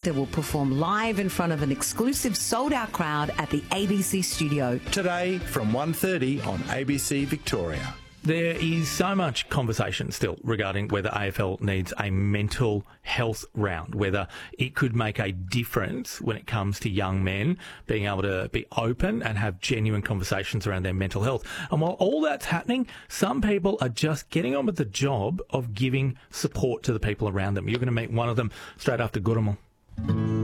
actor will perform live in front of an exclusive sold-out crowd at the ABC studio. Today from 1:30 on ABC Victoria. There is so much conversation still regarding whether AFL needs a mental health round, whether it could make a difference when it comes to young men being able to be open and have genuine conversations around their mental health. And while all that's happening, some people are just getting on with the job of giving support to the people around them. You're going to meet one of them straight after Gurumul.